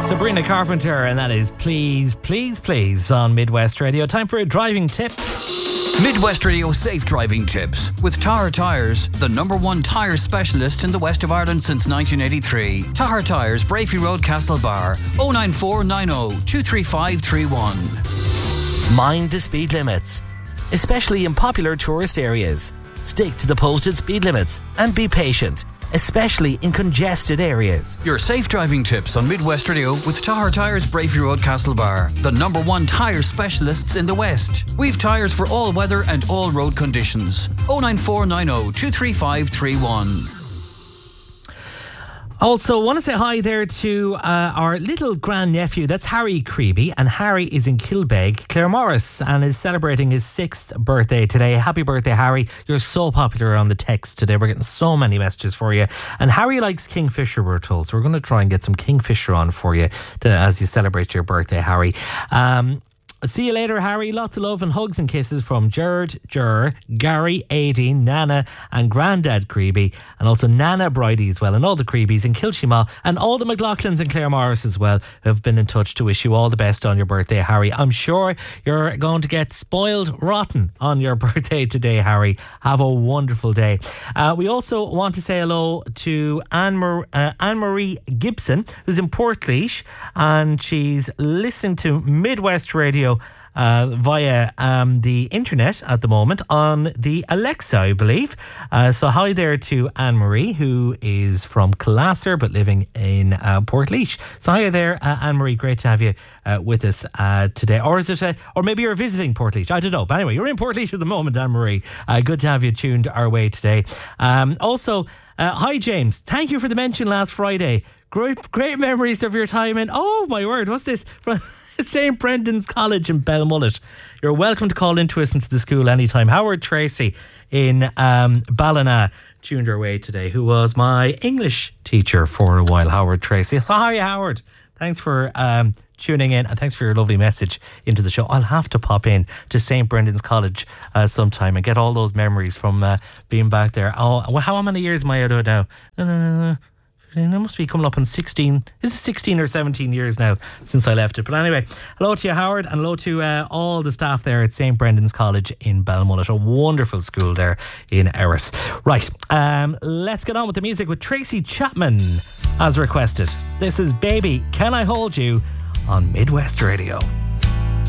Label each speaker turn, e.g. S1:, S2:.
S1: Sabrina Carpenter, and that is Please, Please, Please on Midwest Radio. Time for a driving tip.
S2: Midwest Radio safe driving tips with Tahar Tyres, the #1 tyre specialist in the west of Ireland since 1983. Tahar Tyres, Brafey Road, Castlebar, 09490 23531.
S1: Mind the speed limits, especially in popular tourist areas. Stick to the posted speed limits and be patient, especially in congested areas.
S2: Your safe driving tips on Midwest Radio with Tahar Tyres, Brafey Road, Castlebar, the #1 tyre specialists in the West. We've tyres for all weather and all road conditions. 09490 23531.
S1: Also, want to say hi there to our little grandnephew. That's Harry Creeby, and Harry is in Kilbeg, Claremorris, and is celebrating his 6th birthday today. Happy birthday, Harry. You're so popular on the text today. We're getting so many messages for you. And Harry likes Kingfisher, we're told. So we're going to try and get some Kingfisher on for you as you celebrate your birthday, Harry. See you later, Harry. Lots of love and hugs and kisses from Gerard, Gary, Aidy, Nana and Grandad Creeby, and also Nana Bridie as well, and all the Creebies in Kilshima, and all the McLaughlins and Claremorris as well, who have been in touch to wish you all the best on your birthday, Harry. I'm sure you're going to get spoiled rotten on your birthday today, Harry. Have a wonderful day. We also want to say hello to Anne-Marie Gibson, who's in Portlaoise, and she's listening to Midwest Radio via the internet at the moment on the Alexa, I believe. So hi there to Anne-Marie, who is from Classer but living in Portlaoise. So hi there, Anne-Marie. Great to have you with us today. Or is it or maybe you're visiting Portlaoise? I don't know. But anyway, you're in Portlaoise at the moment, Anne-Marie. Good to have you tuned our way today. Also, hi James. Thank you for the mention last Friday. Great memories of your time in, oh my word, what's this? From St. Brendan's College in Belmullet. You're welcome to call into us into the school anytime. Howard Tracy in Ballina tuned our way today, who was my English teacher for a while, Howard Tracy. So hi, Howard. Thanks for tuning in, and thanks for your lovely message into the show. I'll have to pop in to St. Brendan's College sometime and get all those memories from being back there. Oh, how many years am I out of it now? It must be coming up on 16. Is it 16 or 17 years now since I left it? But anyway, hello to you, Howard, and hello to all the staff there at St. Brendan's College in Belmullet. A wonderful school there in Erris. Right, let's get on with the music with Tracy Chapman as requested. This is Baby, Can I Hold You on Midwest Radio.